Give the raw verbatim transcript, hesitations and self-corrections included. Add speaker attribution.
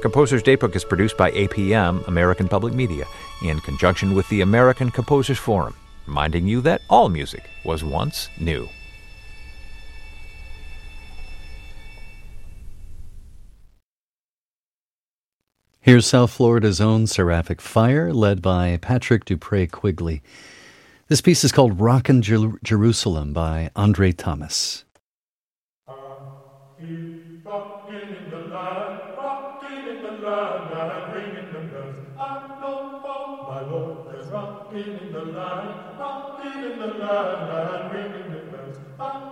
Speaker 1: Composer's Daybook is produced by A P M, American Public Media, in conjunction with the American Composers Forum, reminding you that all music was once new.
Speaker 2: Here's South Florida's own Seraphic Fire, led by Patrick Dupre Quigley. This piece is called Rockin' Jer- Jerusalem by Andre Thomas.
Speaker 3: Rocking in the line, rocking in the line, ringing the bells.